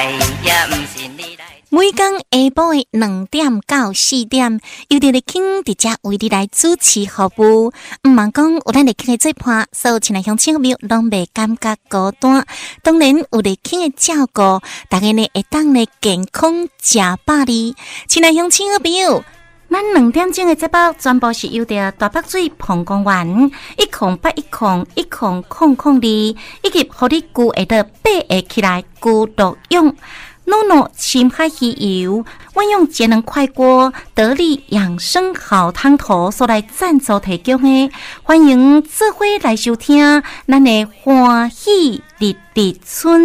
每天下晡的2點到4點，由佇咧傾佇遮為你來主持服務。毋茫講有咱咧傾的做伴，所有親愛鄉親朋友攏袂感覺孤單。當然有咧傾的照顧，大家呢會當咧健康食飽哩。親愛鄉親朋友，咱2點鐘的節目全部是由着大北水澎公園108101002，以及互你具會得爬會起來孤獨用。諾諾深海魚油，我用節能快鍋得力養生好湯頭所來贊助提供的，歡迎做伙來收聽咱的歡喜日日春。